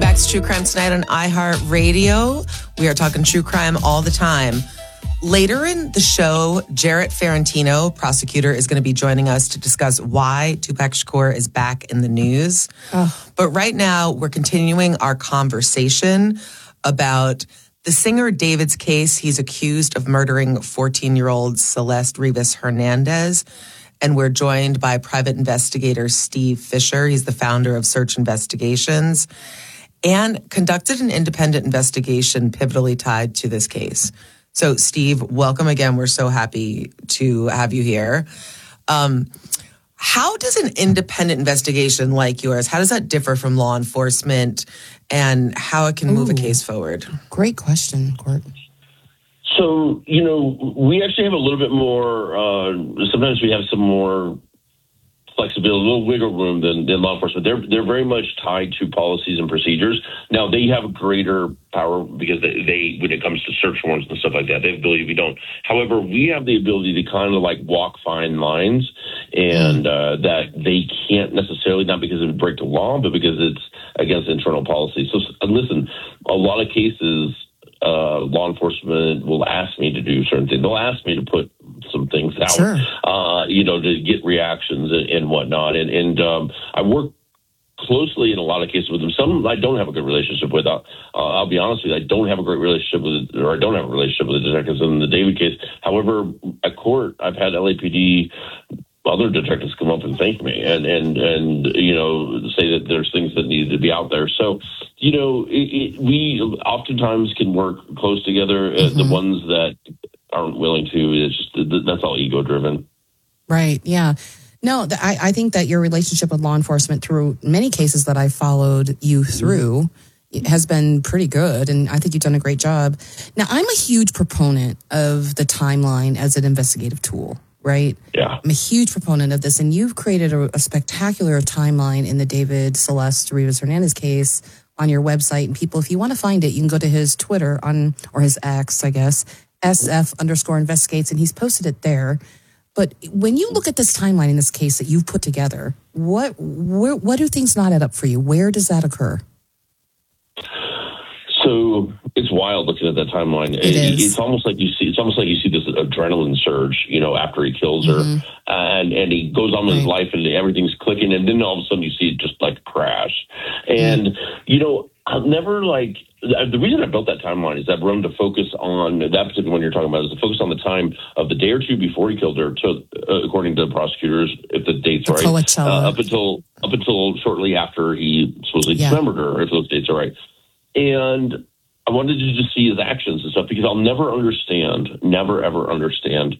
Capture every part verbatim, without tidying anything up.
back to True Crime Tonight on iHeartRadio. We are talking true crime all the time. Later in the show, Jarrett Ferrantino, prosecutor, is going to be joining us to discuss why Tupac Shakur is back in the news. Oh. But right now, we're continuing our conversation about the singer David's case. He's accused of murdering fourteen-year-old Celeste Rivas Hernandez. And we're joined by private investigator Steve Fisher. He's the founder of Search Investigations and conducted an independent investigation pivotally tied to this case. So, Steve, welcome again. We're so happy to have you here. Um, how does an independent investigation like yours, how does that differ from law enforcement and how it can Ooh, move a case forward? Great question, Court. So, you know, we actually have a little bit more, uh, sometimes we have some more flexibility, a little wiggle room than, than law enforcement. They're they're very much tied to policies and procedures. Now, they have a greater power because they, they when it comes to search warrants and stuff like that, they have the ability, we don't. However, we have the ability to kind of like walk fine lines and uh, that they can't necessarily, not because it would break the law, but because it's against internal policy. So, listen, a lot of cases, Uh, law enforcement will ask me to do certain things. They'll ask me to put some things out, sure. uh, you know, to get reactions and, and whatnot. And, and um, I work closely in a lot of cases with them. Some I don't have a good relationship with. Uh, I'll be honest with you, I don't have a great relationship with, or I don't have a relationship with the detectives in the David case. However, at court, I've had L A P D other detectives come up and thank me and, and, and, you know, say that there's things that need to be out there. So, you know, it, it, we oftentimes can work close together. Mm-hmm. The ones that aren't willing to, it's just, that's all ego driven. Right. Yeah. No, I, I think that your relationship with law enforcement through many cases that I've followed you through mm-hmm. has been pretty good. And I think you've done a great job. Now, I'm a huge proponent of the timeline as an investigative tool. Right? Yeah. I'm a huge proponent of this. And you've created a, a spectacular timeline in the David Celeste Rivas Hernandez case on your website. And people, if you want to find it, you can go to his Twitter on, or his X, I guess, S F underscore investigates, and he's posted it there. But when you look at this timeline in this case that you've put together, what, where, what do things not add up for you? Where does that occur? So it's wild looking at that timeline. It is. It's almost like you see. It's almost like you see this adrenaline surge, you know, after he kills her, mm-hmm. and and he goes on with right. his life, and everything's clicking, and then all of a sudden you see it just like crash. And mm-hmm. you know, I've never like the reason I built that timeline is I've run to focus on that particular one you're talking about is to focus on the time of the day or two before he killed her. To uh, according to the prosecutors, if the dates the are right, Coachella. uh, up until up until shortly after he supposedly yeah. dismembered her, if those dates are right. And I wanted to just see his actions and stuff because I'll never understand, never ever understand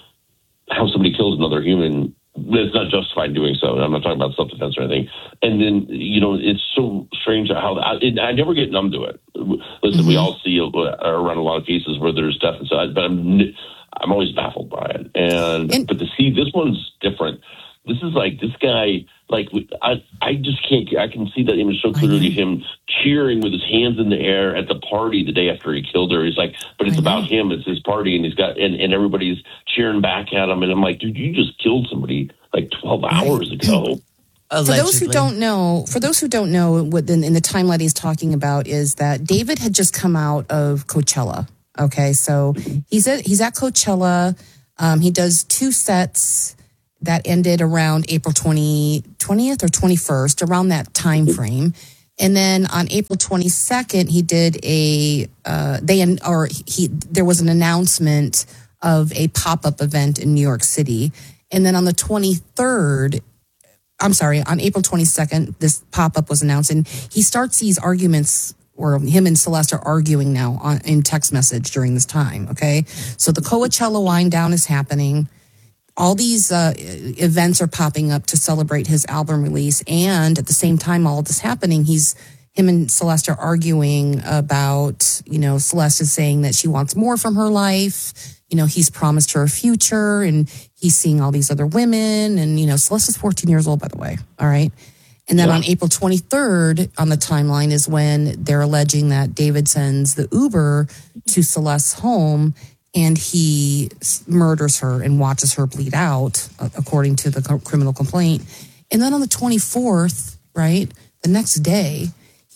how somebody kills another human. It's not justified in doing so. I'm not talking about self-defense or anything. And then, you know, it's so strange how I, it, I never get numb to it. Listen, mm-hmm. we all see around a lot of cases where there's death and stuff, but I'm, I'm always baffled by it. And, and but to see this one's different. This is like this guy, like I, I just can't. I can see that image so clearly. Him cheering with his hands in the air at the party the day after he killed her. He's like, but it's about him. It's his party, and he's got and, and everybody's cheering back at him. And I'm like, dude, you just killed somebody like twelve hours ago. Allegedly. For those who don't know, for those who don't know, what in, in the timeline he's talking about is that David had just come out of Coachella. Okay, so he's at he's at Coachella. Um, he does two sets that ended around April twentieth or twenty-first, around that time frame. And then on April twenty-second, he did a, uh, they, or he, there was an announcement of a pop-up event in New York City. And then on the twenty-third, I'm sorry, on April twenty-second, this pop-up was announced. And he starts these arguments, or him and Celeste are arguing now on, in text message during this time, okay? So the Coachella wind down is happening. All these uh, events are popping up to celebrate his album release. And at the same time, all of this happening, he's, him and Celeste are arguing about, you know, Celeste is saying that she wants more from her life. You know, he's promised her a future and he's seeing all these other women. And, you know, Celeste is fourteen years old, by the way. All right. And then yeah. on April twenty-third on the timeline is when they're alleging that David sends the Uber to Celeste's home and he murders her and watches her bleed out, according to the criminal complaint. And then on the twenty-fourth, right, the next day,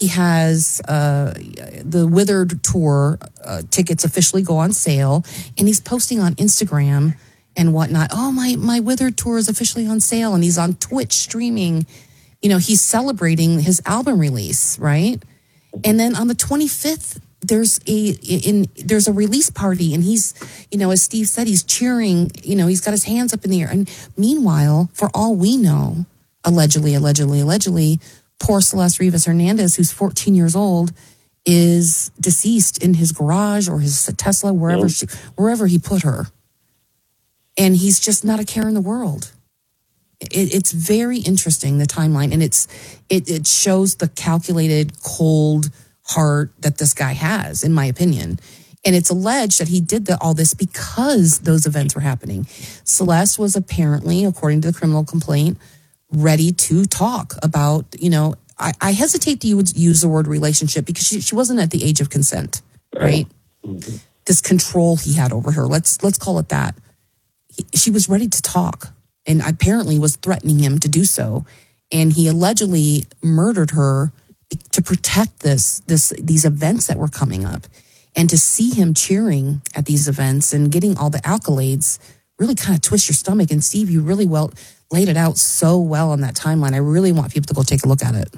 He has uh, the Withered Tour uh, tickets officially go on sale, and he's posting on Instagram and whatnot. Oh, my my Withered Tour is officially on sale, and he's on Twitch streaming. You know, he's celebrating his album release, right? And then on the twenty-fifth, there's a in there's a release party, and he's, you know, as Steve said, he's cheering. You know, he's got his hands up in the air. And meanwhile, for all we know, allegedly, allegedly, allegedly. Poor Celeste Rivas Hernandez, who's fourteen years old, is deceased in his garage or his Tesla, wherever she, wherever he put her. And he's just not a care in the world. It, it's very interesting, the timeline, and it's it, it shows the calculated, cold heart that this guy has, in my opinion. And it's alleged that he did the, all this because those events were happening. Celeste was apparently, according to the criminal complaint, ready to talk about, you know, I, I hesitate to use, use the word relationship because she, she wasn't at the age of consent, right? Mm-hmm. This control he had over her, let's let's call it that. He, she was ready to talk, and apparently was threatening him to do so. And he allegedly murdered her to protect this this these events that were coming up. And to see him cheering at these events and getting all the accolades really kind of twists your stomach. And Steve, you really well laid it out so well on that timeline. I really want people to go take a look at it.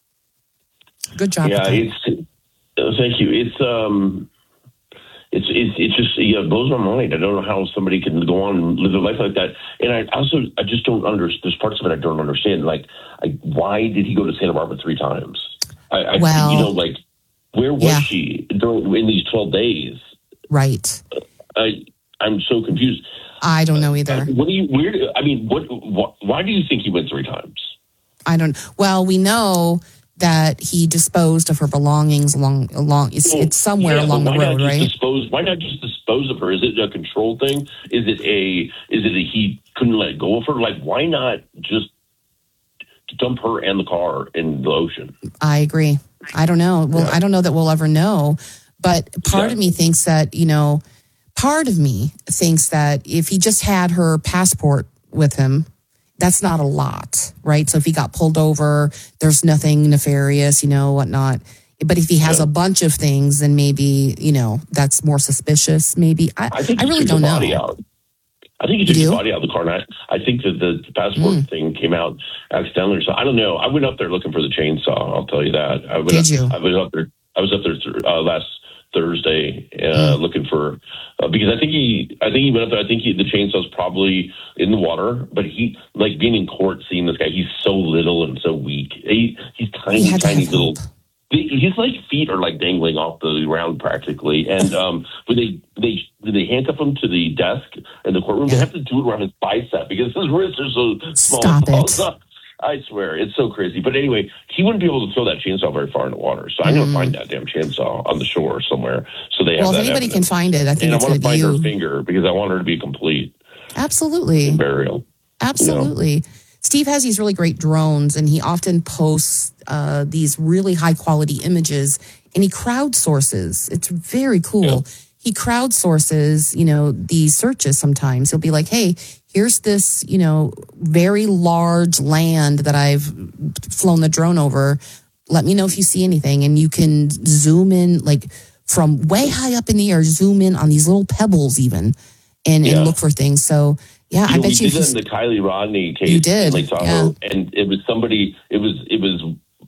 Good job. Yeah, it's, uh, thank you. It's um, it's it's it just yeah, it blows my mind. I don't know how somebody can go on and live their life like that. And I also I just don't understand. There's parts of it I don't understand. Like, I, why did he go to Santa Barbara three times? I, I well, you know, like, where was yeah. she during in these twelve days? Right. I I'm so confused. I don't know either. Uh, what do you? Where? Do, I mean, what, what? Why do you think he went three times? I don't. Well, we know that he disposed of her belongings along along. It's, well, it's somewhere yeah, along the road, right? Dispose, why not just dispose of her? Is it a control thing? Is it a? Is it a he couldn't let go of her? Like, why not just dump her and the car in the ocean? I agree. I don't know. Well, yeah. I don't know that we'll ever know. But part yeah. of me thinks that, you know. Part of me thinks that if he just had her passport with him, that's not a lot, right? So if he got pulled over, there's nothing nefarious, you know, whatnot. But if he has yeah. a bunch of things, then maybe, you know, that's more suspicious. Maybe I, I, think I really don't know. Out. I think he took his body out of the car. And I, I think that the passport mm. thing came out accidentally. So I don't know. I went up there looking for the chainsaw. I'll tell you that. I went Did up, you? I was up there. I was up there uh, last Thursday, uh, mm. looking for uh, because I think he, I think he went up there. I think he, the chainsaw's probably in the water, but he, like being in court, seeing this guy, he's so little and so weak. He, he's tiny, he tiny little. His like feet are like dangling off the ground practically, and um, when they they when they handcuff him to the desk in the courtroom, yeah. they have to do it around his bicep because his wrists are so small. Stop it. I swear, it's so crazy. But anyway, he wouldn't be able to throw that chainsaw very far in the water. So I'm going to find that damn chainsaw on the shore somewhere. So they have well, that if anybody evidence. can find it, I think and it's I want to find you. her finger because I want her to be complete. Absolutely. Burial. Absolutely. You know? Steve has these really great drones, and he often posts uh, these really high quality images, and he crowdsources. It's very cool. Yeah. He crowdsources, you know, these searches sometimes. He'll be like, hey, here's this, you know, very large land that I've flown the drone over. Let me know if you see anything. And you can zoom in, like from way high up in the air, zoom in on these little pebbles even and, yeah. and look for things. So, yeah, you I know, bet we you. did that in the Kylie Rodney case. You did. In Lake Tahoe, yeah. And it was somebody, it was, it was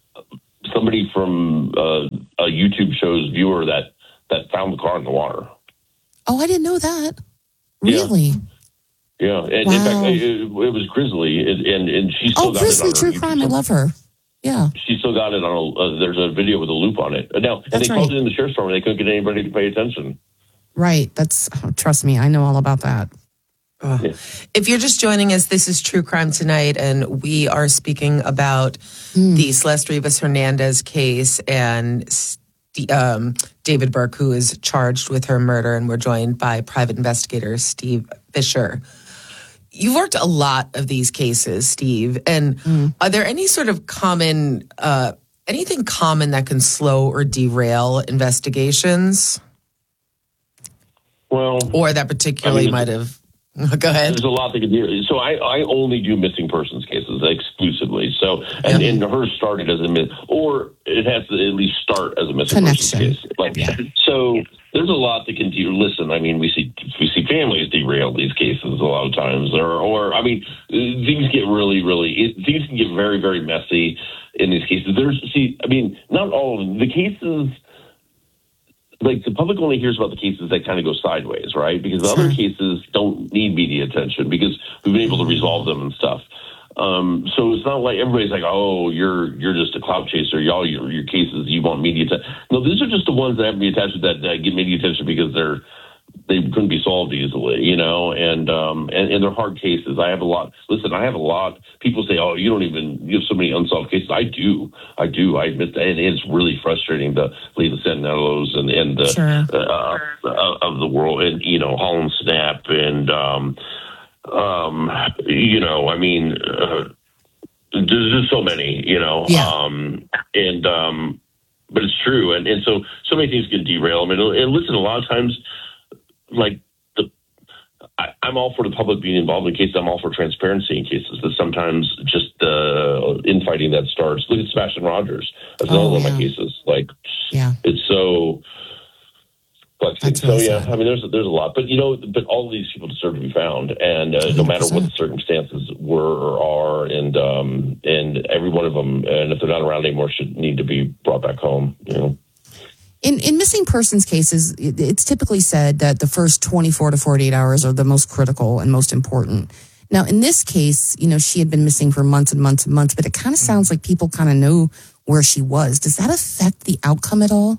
somebody from uh, a YouTube show's viewer that, that found the car in the water. Oh, I didn't know that. Really? Yeah. Yeah. And wow. in fact, it, it was Grizzly, and, and, and she still oh, got Grizzly it on True her Crime. YouTube. I love her. Yeah. She still got it on a, uh, there's a video with a loop on it. Now, and That's they right. called it in the sheriff's department. They couldn't get anybody to pay attention. Right. That's, oh, trust me, I know all about that. Oh. Yeah. If you're just joining us, this is True Crime Tonight, and we are speaking about mm. the Celeste Rivas Hernandez case and um, David Burke, who is charged with her murder, and we're joined by private investigator Steve Fisher. You've worked a lot of these cases, Steve, and mm. are there any sort of common, uh, anything common that can slow or derail investigations? Well, or that particularly I mean, might have. Go ahead. There's a lot that can do. So I, I only do missing persons cases exclusively. So and, yeah. and hers started as a myth, or uh, it has to at least start as a missing Connection. person case. Like, yeah. So there's a lot that can do. Listen, I mean, we see we see families derail these cases a lot of times, or, or I mean, things get really, really, it, things can get very, very messy in these cases. There's, see, I mean, not all of them. The cases, like the public only hears about the cases that kind of go sideways, right? Because the Sure. other cases don't need media attention because we've been able to resolve them and stuff. Um, so it's not like everybody's like, oh, you're you're just a clout chaser. Y'all, your, your cases, you want media attention. No, these are just the ones that have media attention that, that get media attention because they're they couldn't be solved easily, you know, and um and, and they're hard cases. I have a lot. Listen, I have a lot. People say, oh, you don't even you have so many unsolved cases. I do, I do. I admit that, and it's really frustrating to leave the Sentinellos and and the Sure. uh, uh, of the world, and you know, Holland Snap and. um Um, you know, I mean, uh, there's just so many, you know, Yeah. um, and, um, but it's true. And, and so, so many things can derail. I mean, and listen, a lot of times, like the, I, I'm all for the public being involved in cases. I'm all for transparency in cases, but sometimes just uh, infighting that starts. Look at Sebastian Rogers. That's another Oh, one of yeah. my cases. Like, Yeah. it's so, That's so really yeah, sad. I mean, there's there's a lot, but you know, but all of these people deserve to be found, and uh, no matter what the circumstances were or are, and um, and every one of them, and if they're not around anymore, should need to be brought back home. You know, In in missing persons cases, it- it's typically said that the first twenty-four to forty-eight hours are the most critical and most important. Now, in this case, you know, she had been missing for months and months and months, but it kind of sounds like people kind of knew where she was. Does that affect the outcome at all?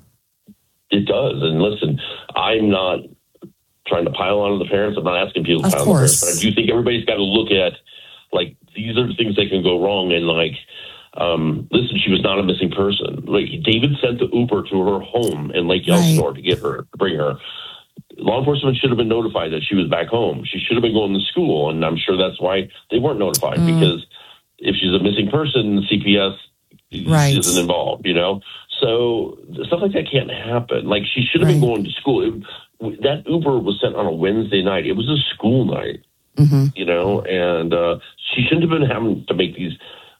it does. And listen, I'm not trying to pile on the parents. I'm not asking people to Of pile on the course. parents, but I do think everybody's got to look at like these are things that can go wrong, and like. Um, listen, she was not a missing person. Like David sent the Uber to her home in Lake Elsinore to get her, to bring her. Law enforcement should have been notified that she was back home. She should have been going to school, and I'm sure that's why they weren't notified. Mm. Because if she's a missing person, C P S right. isn't involved. You know, so stuff like that can't happen. Like she should have right. been going to school. It, that Uber was sent on a Wednesday night. It was a school night. Mm-hmm. You know, and uh, she shouldn't have been having to make these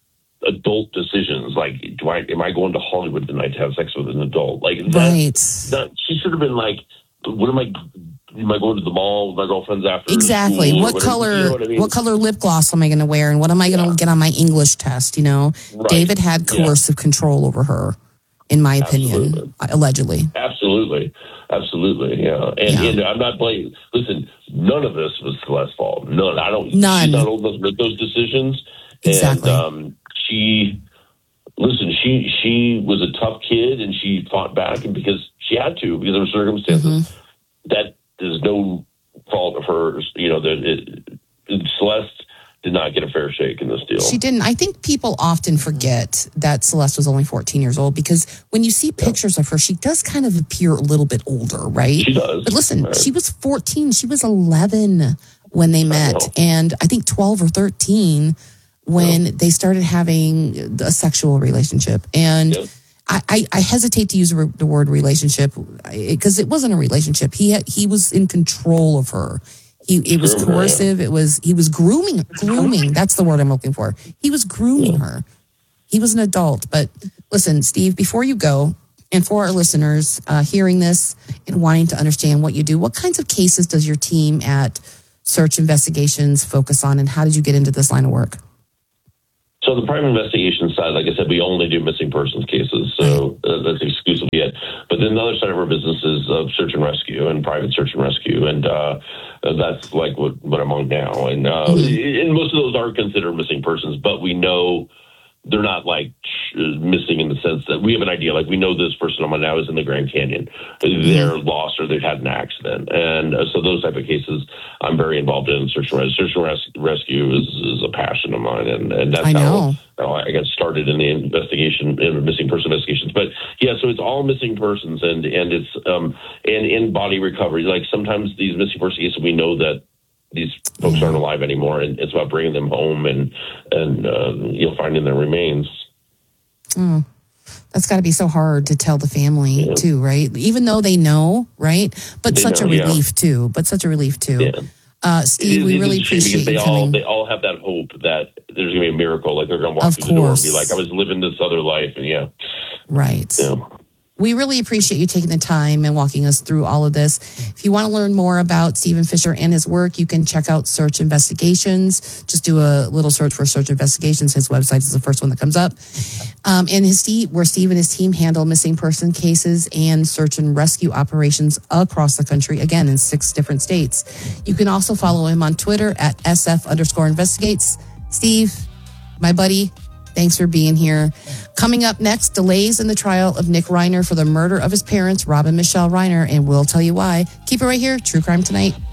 adult decisions like, do I am I going to Hollywood tonight to have sex with an adult? Like that, right. that she should have been like, what am I am I going to the mall with my girlfriends after exactly school, what color you know what, I mean? what color lip gloss am I going to wear, and what am I going to yeah. get on my English test? You know, right. David had coercive yeah. control over her, in my opinion. Absolutely. Allegedly absolutely absolutely yeah and, yeah. and I'm not blaming, listen, none of this was Celeste's fault. None. I don't None. She's not old enough to make those decisions. Exactly. And um She, listen, she she was a tough kid, and she fought back, and because she had to, because of her circumstances. Mm-hmm. That is no fault of hers. You know, that it, it, Celeste did not get a fair shake in this deal. She didn't. I think people often forget that Celeste was only fourteen years old, because when you see pictures yeah. of her, she does kind of appear a little bit older, right? She does. But listen, right. she was fourteen. She was eleven when they met, I and I think twelve or thirteen when yeah. they started having a sexual relationship. And yeah. I, I, I hesitate to use the word relationship because it wasn't a relationship. He had, he was in control of her. He, it was coercive. It was, he was grooming, grooming. That's the word I'm looking for. He was grooming yeah. her. He was an adult. But listen, Steve, before you go, and for our listeners uh, hearing this and wanting to understand what you do, what kinds of cases does your team at Search Investigations focus on, and how did you get into this line of work? So the private investigation side, like I said, we only do missing persons cases, so uh, that's exclusively it. But then the other side of our business is uh, search and rescue and private search and rescue, and uh, that's like what, what I'm on now. And, uh, mm-hmm. and most of those are considered missing persons, but we know they're not like missing in the sense that we have an idea. Like we know this person I'm on now is in the Grand Canyon. They're mm-hmm. lost or they've had an accident. And uh, so those type of cases I'm very involved in. Search and, res- search and res- rescue is, is a passion of mine. And, and that's I know. how, how I got started in the investigation, in missing person investigations. But yeah, so it's all missing persons, and, and it's, um, and in body recovery. Like sometimes these missing person cases, we know that these folks aren't alive anymore, and it's about bringing them home and and uh, you know, finding their remains. Oh, that's got to be so hard to tell the family yeah. too, right? Even though they know, right? But they such know, a relief yeah. too. But such a relief too. Yeah. Uh, Steve, we really appreciate they you all coming. they all have that hope that there's going to be a miracle, like they're going to walk Of through the door and be course. like, I was living this other life, and yeah, Right. yeah. We really appreciate you taking the time and walking us through all of this. If you want to learn more about Stephen Fisher and his work, you can check out Search Investigations. Just do a little search for Search Investigations. His website is the first one that comes up. Um, and his Steve, where Steve and his team handle missing person cases and search and rescue operations across the country, again, in six different states. You can also follow him on Twitter at S F underscore investigates. Steve, my buddy, thanks for being here. Coming up next, delays in the trial of Nick Reiner for the murder of his parents, Rob and Michelle Reiner, and we'll tell you why. Keep it right here. True Crime Tonight.